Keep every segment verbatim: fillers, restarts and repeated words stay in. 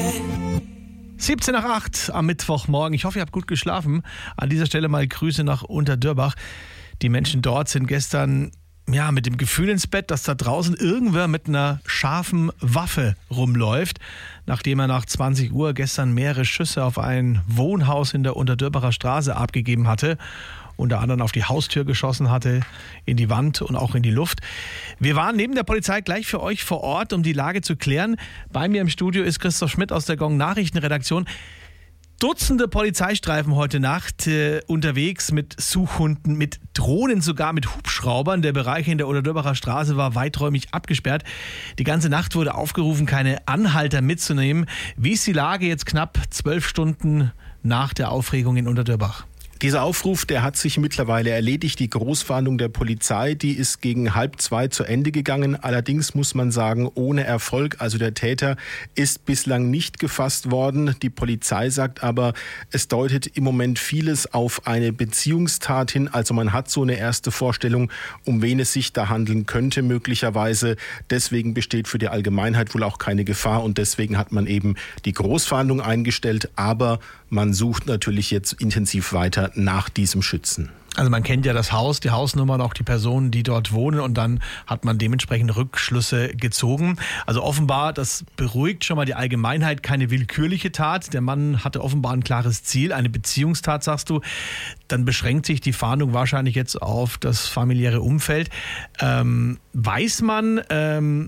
siebzehn nach acht am Mittwochmorgen. Ich hoffe, ihr habt gut geschlafen. An dieser Stelle mal Grüße nach Unterdörbach. Die Menschen dort sind gestern ja, mit dem Gefühl ins Bett, dass da draußen irgendwer mit einer scharfen Waffe rumläuft, nachdem er nach zwanzig Uhr gestern mehrere Schüsse auf ein Wohnhaus in der Unterdörbacher Straße abgegeben hatte. Unter anderem auf die Haustür geschossen hatte, in die Wand und auch in die Luft. Wir waren neben der Polizei gleich für euch vor Ort, um die Lage zu klären. Bei mir im Studio ist Christoph Schmidt aus der Gong Nachrichtenredaktion. Dutzende Polizeistreifen heute Nacht äh, unterwegs mit Suchhunden, mit Drohnen, sogar mit Hubschraubern. Der Bereich in der Unterdörbacher Straße war weiträumig abgesperrt. Die ganze Nacht wurde aufgerufen, keine Anhalter mitzunehmen. Wie ist die Lage jetzt knapp zwölf Stunden nach der Aufregung in Unterdörbach? Dieser Aufruf, der hat sich mittlerweile erledigt. Die Großfahndung der Polizei, die ist gegen halb zwei zu Ende gegangen. Allerdings muss man sagen, ohne Erfolg. Also der Täter ist bislang nicht gefasst worden. Die Polizei sagt aber, es deutet im Moment vieles auf eine Beziehungstat hin. Also man hat so eine erste Vorstellung, um wen es sich da handeln könnte möglicherweise. Deswegen besteht für die Allgemeinheit wohl auch keine Gefahr. Und deswegen hat man eben die Großfahndung eingestellt. Aber man sucht natürlich jetzt intensiv weiter nach diesem Schützen. Also man kennt ja das Haus, die Hausnummer und auch die Personen, die dort wohnen, und dann hat man dementsprechend Rückschlüsse gezogen. Also offenbar, das beruhigt schon mal die Allgemeinheit, keine willkürliche Tat. Der Mann hatte offenbar ein klares Ziel, eine Beziehungstat, sagst du. Dann beschränkt sich die Fahndung wahrscheinlich jetzt auf das familiäre Umfeld. Ähm, weiß man, ähm,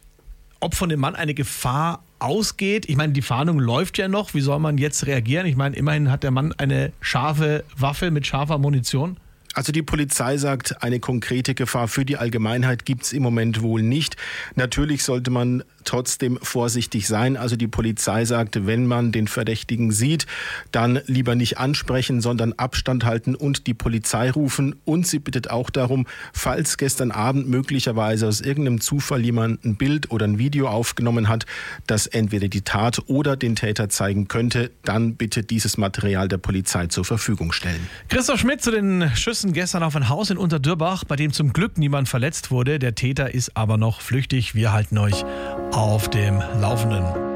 ob von dem Mann eine Gefahr ausgeht? Ich meine, die Fahndung läuft ja noch. Wie soll man jetzt reagieren? Ich meine, immerhin hat der Mann eine scharfe Waffe mit scharfer Munition. Also die Polizei sagt, eine konkrete Gefahr für die Allgemeinheit gibt es im Moment wohl nicht. Natürlich sollte man trotzdem vorsichtig sein. Also die Polizei sagt, wenn man den Verdächtigen sieht, dann lieber nicht ansprechen, sondern Abstand halten und die Polizei rufen. Und sie bittet auch darum, falls gestern Abend möglicherweise aus irgendeinem Zufall jemand ein Bild oder ein Video aufgenommen hat, das entweder die Tat oder den Täter zeigen könnte, dann bitte dieses Material der Polizei zur Verfügung stellen. Christoph Schmidt zu den Schüssen gestern auf ein Haus in Unterdörbach, bei dem zum Glück niemand verletzt wurde. Der Täter ist aber noch flüchtig. Wir halten euch auf dem Laufenden.